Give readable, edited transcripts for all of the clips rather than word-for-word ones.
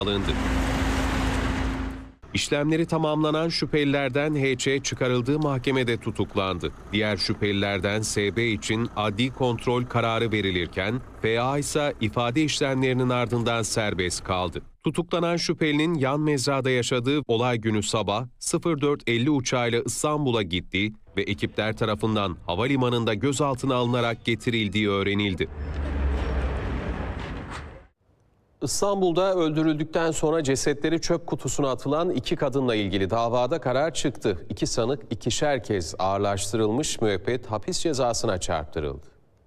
alındı. İşlemleri tamamlanan şüphelilerden HC çıkarıldığı mahkemede tutuklandı. Diğer şüphelilerden SB için adli kontrol kararı verilirken FA ise ifade işlemlerinin ardından serbest kaldı. Tutuklanan şüphelinin yan mezrada yaşadığı olay günü sabah 04.50 uçağıyla İstanbul'a gitti ve ekipler tarafından havalimanında gözaltına alınarak getirildiği öğrenildi. İstanbul'da öldürüldükten sonra cesetleri çöp kutusuna atılan 2 kadınla ilgili davada karar çıktı. 2 sanık 2'şer kez ağırlaştırılmış müebbet hapis cezasına çarptırıldı.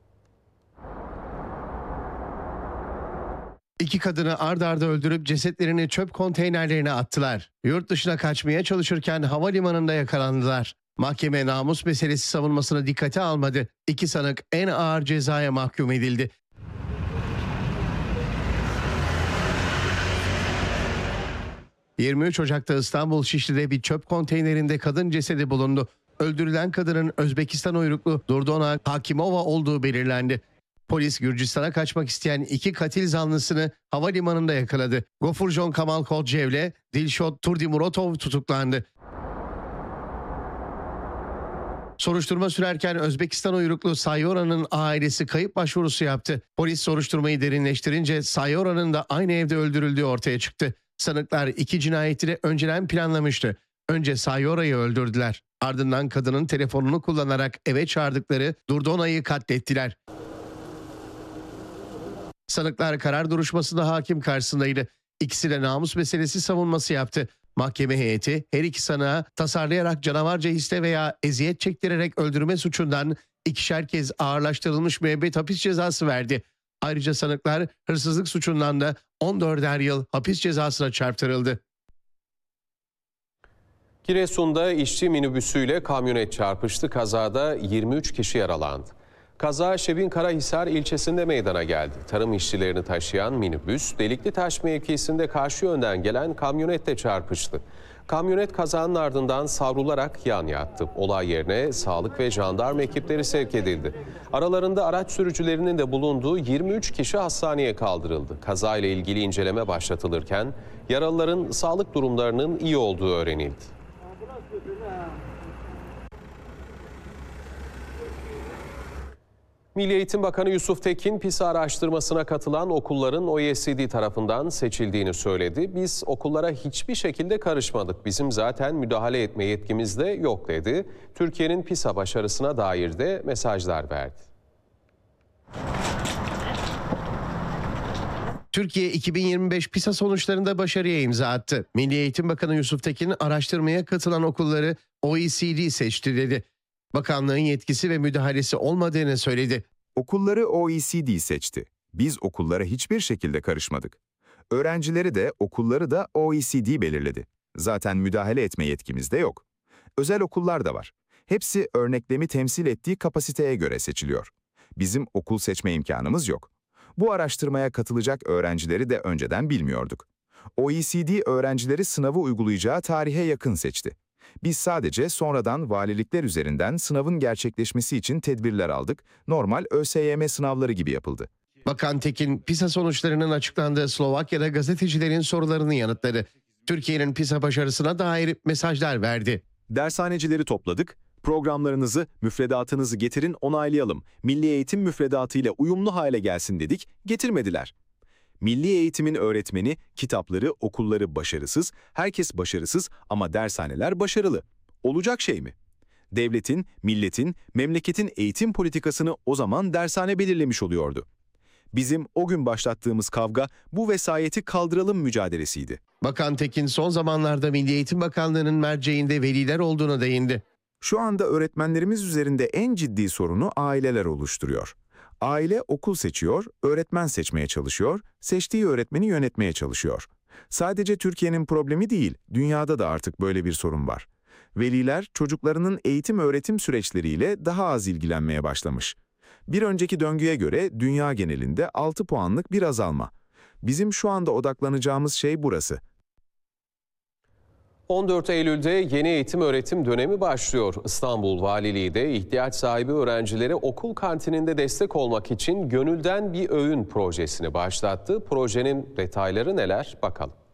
2 kadını ard arda öldürüp cesetlerini çöp konteynerlerine attılar. Yurt dışına kaçmaya çalışırken havalimanında yakalandılar. Mahkeme namus meselesi savunmasını dikkate almadı. 2 sanık en ağır cezaya mahkum edildi. ...23 Ocak'ta İstanbul Şişli'de bir çöp konteynerinde kadın cesedi bulundu. Öldürülen kadının Özbekistan uyruklu Durdona Hakimova olduğu belirlendi. Polis Gürcistan'a kaçmak isteyen 2 katil zanlısını havalimanında yakaladı. Gofurjon Kamal Kodjev'le Dilshot Turdimuratov tutuklandı. Soruşturma sürerken Özbekistan uyruklu Sayyora'nın ailesi kayıp başvurusu yaptı. Polis soruşturmayı derinleştirince Sayyora'nın da aynı evde öldürüldüğü ortaya çıktı. Sanıklar 2 cinayeti de önceden planlamıştı. Önce Sayyora'yı öldürdüler. Ardından kadının telefonunu kullanarak eve çağırdıkları Durdona'yı katlettiler. Sanıklar karar duruşmasında hakim karşısındaydı. İkisi de namus meselesi savunması yaptı. Mahkeme heyeti her 2 sanığa tasarlayarak canavarca hisse veya eziyet çektirerek öldürme suçundan 2'şer kez ağırlaştırılmış müebbet hapis cezası verdi. Ayrıca sanıklar hırsızlık suçundan da 14'er yıl hapis cezasına çarptırıldı. Giresun'da işçi minibüsüyle kamyonet çarpıştı. Kazada 23 kişi yaralandı. Kaza Şebinkarahisar ilçesinde meydana geldi. Tarım işçilerini taşıyan minibüs Delikli mevkisinde karşı yönden gelen kamyonetle çarpıştı. Kamyonet kazanın ardından savrularak yan yattı. Olay yerine sağlık ve jandarma ekipleri sevk edildi. Aralarında araç sürücülerinin de bulunduğu 23 kişi hastaneye kaldırıldı. Kazayla ilgili inceleme başlatılırken yaralıların sağlık durumlarının iyi olduğu öğrenildi. Milli Eğitim Bakanı Yusuf Tekin, PISA araştırmasına katılan okulların OECD tarafından seçildiğini söyledi. Biz okullara hiçbir şekilde karışmadık. Bizim zaten müdahale etme yetkimiz de yok dedi. Türkiye'nin PISA başarısına dair de mesajlar verdi. Türkiye 2025 PISA sonuçlarında başarıya imza attı. Milli Eğitim Bakanı Yusuf Tekin araştırmaya katılan okulları OECD seçti dedi. Bakanlığın yetkisi ve müdahalesi olmadığını söyledi. Okulları OECD seçti. Biz okullara hiçbir şekilde karışmadık. Öğrencileri de okulları da OECD belirledi. Zaten müdahale etme yetkimiz de yok. Özel okullar da var. Hepsi örneklemi temsil ettiği kapasiteye göre seçiliyor. Bizim okul seçme imkanımız yok. Bu araştırmaya katılacak öğrencileri de önceden bilmiyorduk. OECD öğrencileri sınavı uygulayacağı tarihe yakın seçti. Biz sadece sonradan valilikler üzerinden sınavın gerçekleşmesi için tedbirler aldık. Normal ÖSYM sınavları gibi yapıldı. Bakan Tekin, PISA sonuçlarının açıklandığı Slovakya'da gazetecilerin sorularını yanıtladı. Türkiye'nin PISA başarısına dair mesajlar verdi. Dershanecileri topladık. Programlarınızı, müfredatınızı getirin, onaylayalım. Milli eğitim müfredatıyla uyumlu hale gelsin dedik, getirmediler. Milli eğitimin öğretmeni, kitapları, okulları başarısız, herkes başarısız ama dershaneler başarılı. Olacak şey mi? Devletin, milletin, memleketin eğitim politikasını o zaman dershane belirlemiş oluyordu. Bizim o gün başlattığımız kavga bu vesayeti kaldıralım mücadelesiydi. Bakan Tekin son zamanlarda Milli Eğitim Bakanlığı'nın merceğinde veliler olduğuna değindi. Şu anda öğretmenlerimiz üzerinde en ciddi sorunu aileler oluşturuyor. Aile okul seçiyor, öğretmen seçmeye çalışıyor, seçtiği öğretmeni yönetmeye çalışıyor. Sadece Türkiye'nin problemi değil, dünyada da artık böyle bir sorun var. Veliler çocuklarının eğitim öğretim süreçleriyle daha az ilgilenmeye başlamış. Bir önceki döngüye göre dünya genelinde 6 puanlık bir azalma. Bizim şu anda odaklanacağımız şey burası. 14 Eylül'de yeni eğitim öğretim dönemi başlıyor. İstanbul Valiliği de ihtiyaç sahibi öğrencilere okul kantininde destek olmak için Gönülden Bir Öğün projesini başlattı. Projenin detayları neler? Bakalım.